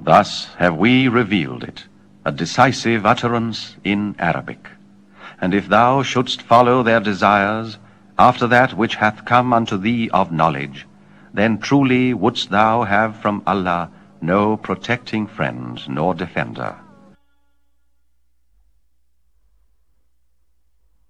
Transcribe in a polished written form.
Thus have we revealed it, a decisive utterance in Arabic. And if thou shouldst follow their desires, after that which hath come unto thee of knowledge, then truly wouldst thou have from Allah no protecting friend nor defender.